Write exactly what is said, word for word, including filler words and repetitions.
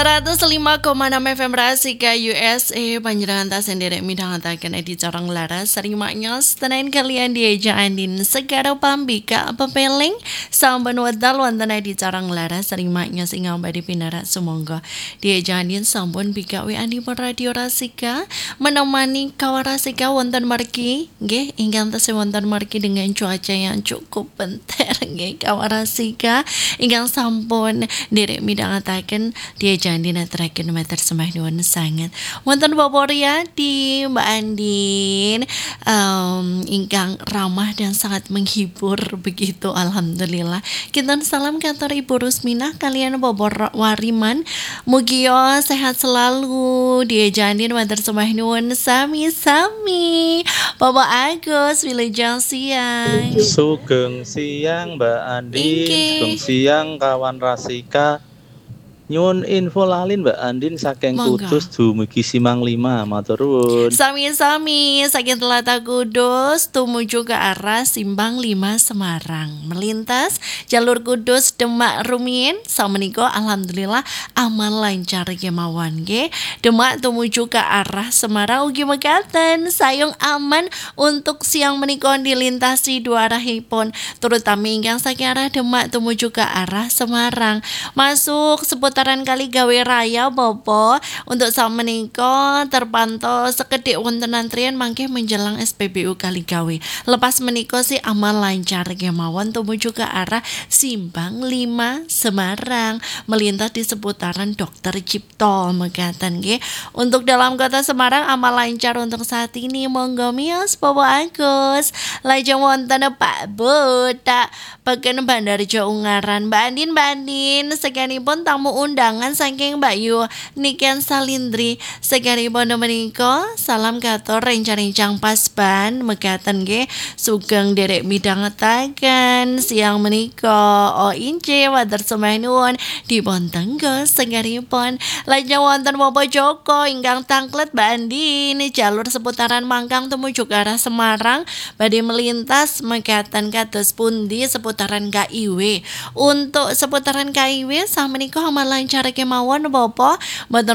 seratus lima koma enam F M Rasika U S A panjenengan tak sendiri midhangetaken edi corong laras serimanya setenain kalian dieja andin segara pambika pepeling sampun wedal wonten edi corong laras serimanya sing ngambadi pinara sumangga dieja andin sampun bika wi andi radio Rasika menemani kawarasika wonten margi nggih ingkang tasih wonten margi dengan cuaca yang cukup benter nggih kawarasika ingkang sampun derek midhangetaken dieja Andin aturaken matur sembah nuwun sanget wonten Poporia di Mbak Andin um, ingkang ramah dan sangat menghibur begitu alhamdulillah. Kinten salam kantor Ibu Rusminah kalian Bobor Wariman mugio sehat selalu dieja Andin matur sembah nuwun sami-sami. Bapak Agus wilujeng siang. Sugeng siang Mbak Andin, Inggih. sugeng siang kawan Rasika. Nyuwun info lalin Mbak Andin saking Monggo. Kudus dumugi Simang lima, matur nuwun. Sami-sami saking Telata Kudus tumuju ke arah Simbang lima Semarang melintas jalur Kudus Demak rumiyin samenika alhamdulillah aman lancar kemawon nggih. Demak tumuju ke arah Semarang ugi mekaten sayung aman untuk siang menika dilintasi dua arahipun terutama ingkang saking arah Demak tumuju ke arah Semarang masuk seputar Kali gawe raya Bobo untuk samenika terpantau sekedhik wonten antrian mangke menjelang S P B U Kali Gawe. Lepas menika sih aman lancar kemawon tumuju ke arah Simbang lima Semarang melintas di seputaran Dokter Cipto mekaten nggih. Untuk dalam kota Semarang aman lancar untuk saat ini monggo miyos Bobo Agus. Lajeng wonten Pak Botak peken Bandarjo Ungaran Mbak Andin Mbak Andin sekianipun tamu undangan saking Mbak Yu Niken Salindri sekaripun menika salam katur rencang-rencang pasban mekaten nggih sugeng derek midhangetaken siang menika o ince matur sembah nuwun dipun tenggo sekaripun lajeng wonten Bapak Joko ingkang tangklet Mbak Andin jalur seputaran Mangkang tumuju ke arah Semarang badhe melintas mekaten kados pundi seputaran K I W untuk seputaran K I W samenika aman lancar kemawon Bapak mboten